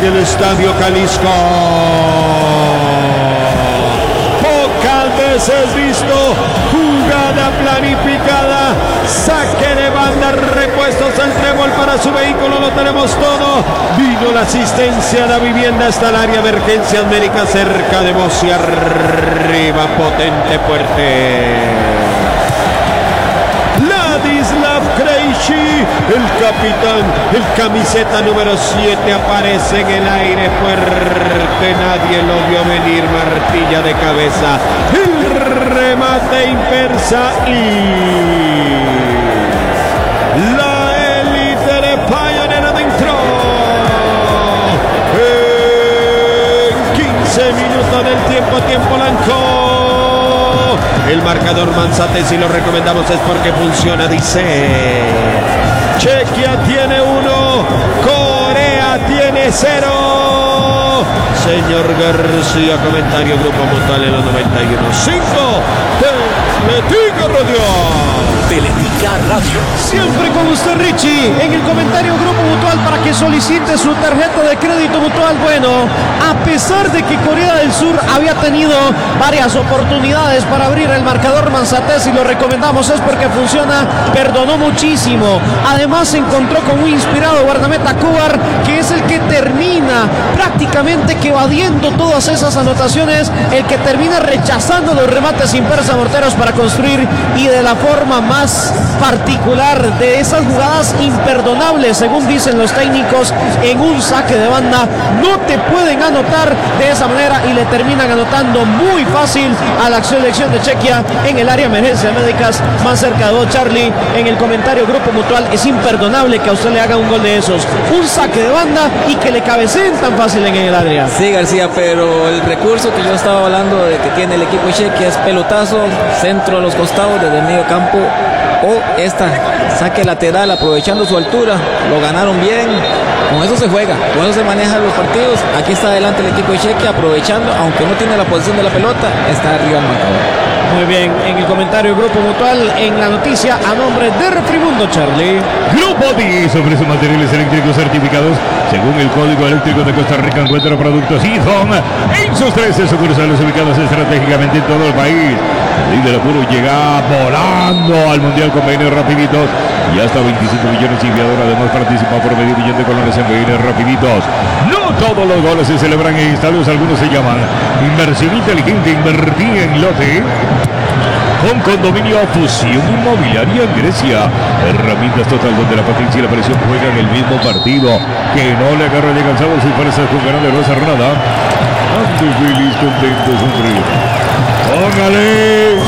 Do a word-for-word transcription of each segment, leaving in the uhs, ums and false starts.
el Estadio Jalisco. Pocas veces visto, jugada planificada, saque de banda, repuestos al trébol para su vehículo, lo tenemos todo. Vino la asistencia a la vivienda hasta el área de emergencias médicas cerca de vos y arriba, potente, fuerte. Ladislav Krejci, el capitán, el camiseta número siete, aparece en el aire fuerte, nadie lo vio venir, martilla de cabeza, el remate impersa y la élite de Pioneer adentro. En quince minutos del tiempo, tiempo blanco. El marcador Manzate, si lo recomendamos es porque funciona, dice. Chequia tiene uno, Corea tiene cero. Señor García, comentario Grupo Mutual en los noventa y uno punto cinco. Teletica Radio. Teletica Radio. Siempre con usted, Richie, en el comentario Grupo Mutual para que solicite su tarjeta de crédito mutual. Bueno, a pesar de que Corea del Sur había tenido varias oportunidades para abrir el marcador, Manzate, si lo recomendamos es porque funciona, perdonó muchísimo. Además se encontró con un inspirado guardameta Cubar, que es el que termina prácticamente que evadiendo todas esas anotaciones, el que termina rechazando los remates impersa morteros para construir, y de la forma más particular de esas jugadas imperdonables, según dicen los técnicos, en un saque de banda no te pueden anotar de esa manera y le terminan anotando muy fácil a la selección de Chequia en el área de emergencias médicas, más cerca de vos, Charlie. En el comentario Grupo Mutual, es imperdonable que a usted le haga un gol de esos, un saque de banda y que le cabeceen tan fácil en el área. Sí, García, pero el recurso que yo estaba hablando de que tiene el equipo de Chequia es pelotazo, centro a los costados desde el medio campo, o esta saque lateral aprovechando su altura. Lo ganaron bien, con eso se juega, con eso se manejan los partidos. Aquí está adelante el equipo de Chequia aprovechando, aunque no tiene la posición de la pelota, está arriba el marcador. Muy bien, en el comentario Grupo Mutual, en la noticia a nombre de Refrimundo, Charlie. Grupo diez ofrece materiales eléctricos certificados según el Código Eléctrico de Costa Rica. Encuentra productos Idom en sus trece sucursales ubicadas estratégicamente en todo el país. El líder apuro llega volando al Mundial con veinte rapiditos y hasta veinticinco millones y enviador. Además participa por medio millón de colones en veinte rapiditos. No todos los goles se celebran en estadios, algunos se llaman inversión inteligente. Invertí en lote con Condominio Fusión Inmobiliaria en Grecia. Herramientas total donde la paciencia y la presión juegan el mismo partido. Que no le agarre de cansado sus fuerzas con ganas de no hacer nada. Ando feliz, contento, sonríe. ¡Póngale!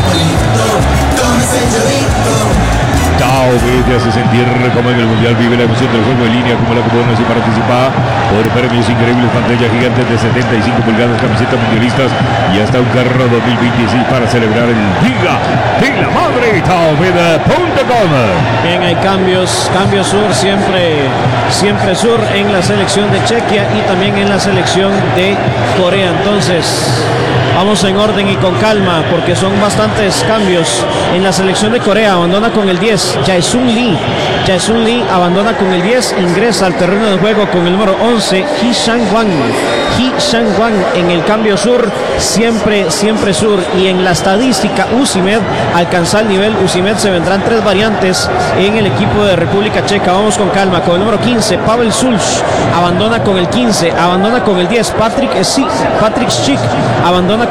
Taobed te hace sentir como en el Mundial. Vive la emoción del juego en línea, como la que podemos y participa por premios increíbles, pantalla gigante de setenta y cinco pulgadas, camisetas mundialistas y hasta un carro dos mil veintiséis para celebrar el Día de la Madre. Taobed punto com. Bien, hay cambios, cambio sur, siempre, siempre sur en la selección de Chequia y también en la selección de Corea. Entonces, vamos en orden y con calma porque son bastantes cambios en la selección de Corea. Abandona con el diez, Jae-Sung Lee. Jae-Sung Lee abandona con el diez, ingresa al terreno de juego con el número once, Hee Sang-Hwan. Hee Sang-Hwan en el cambio sur, siempre, siempre sur. Y en la estadística, Usimed alcanza el nivel. Usimed se vendrán tres variantes en el equipo de República Checa. Vamos con calma, con el número quince, Pavel Sulch. Abandona con el quince, abandona con el diez, Patrick Schick. Patrick Schick abandona